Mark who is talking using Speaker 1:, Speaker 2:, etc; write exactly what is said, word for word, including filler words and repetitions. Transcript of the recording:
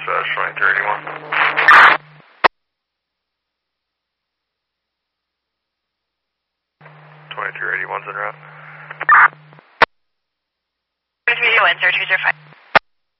Speaker 1: dispatch twenty-three eighty-one. twenty-three eighty-one's en route.
Speaker 2: twenty-three eighty-one, zero two zero five.